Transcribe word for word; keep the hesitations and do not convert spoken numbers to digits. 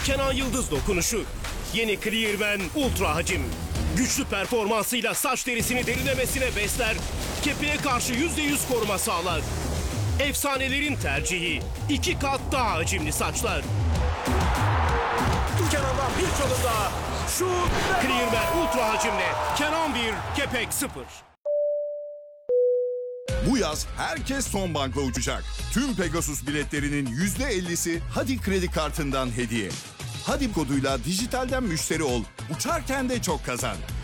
Kenan Yıldız dokunuşu. Yeni Clearman Ultra Hacim. Güçlü performansıyla saç derisini derinlemesine besler. Kepeğe karşı yüzde yüz koruma sağlar. Efsanelerin tercihi. iki kat daha hacimli saçlar. Kenan'dan bir çalım daha. Şut. Clearman Ultra Hacimle Kenan bir, Kepek sıfır. Bu yaz herkes son bankla uçacak. Tüm Pegasus biletlerinin yüzde ellisi Hadi kredi kartından hediye. Hadi koduyla dijitalden müşteri ol. Uçarken de çok kazan.